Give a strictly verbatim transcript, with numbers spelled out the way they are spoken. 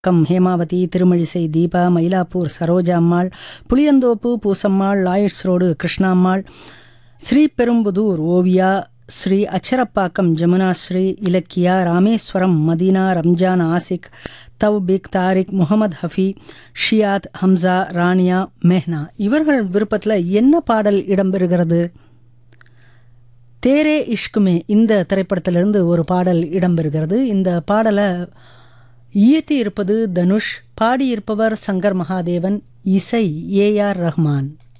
Come Hemavathi, Thirumazhisai Deepa, Mylapore Saroja அம்மாள், Pulianthope Poosammal, லாயட்ஸ் road Krishnammal, Sriperumbudur Oviya, Sri Acharapakkam ஜமுனாஸ்ரீ, Ilakkiya, Rameswaram Medina, Ramzan Ashik, தவ்பிக், Tariq, Mohammed ஹஃபி, Shiyath, Hamza, Rania, Mehna இவர்கள் விருப்பத்தில் என்ன பாடல் இடம்பெறுகிறது? தேரே இஷ்குமே இந்த திரைப்படத்திலிருந்து ஒரு பாடல் இடம்பெறுகிறது. இந்த பாடலை இயற்றி இருப்பது தனுஷ், பாடியிருப்பவர் சங்கர் மகாதேவன், இசை ஏ ஆர் ரஹ்மான்.